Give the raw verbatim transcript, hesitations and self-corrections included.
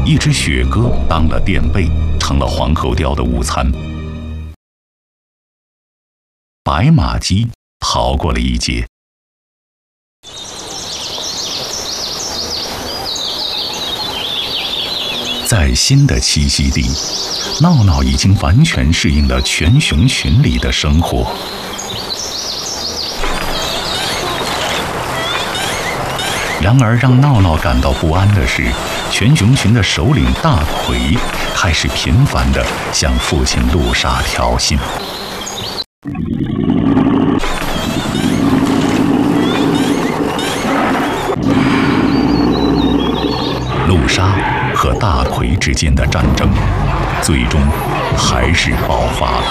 一只雪鸽当了垫背，成了黄喉貂的午餐。白马鸡逃过了一劫。在新的栖息地，闹闹已经完全适应了全熊群里的生活。然而，让闹闹感到不安的是，全熊群的首领大奎开始频繁地向父亲陆沙挑衅。陆沙和大奎之间的战争，最终还是爆发了。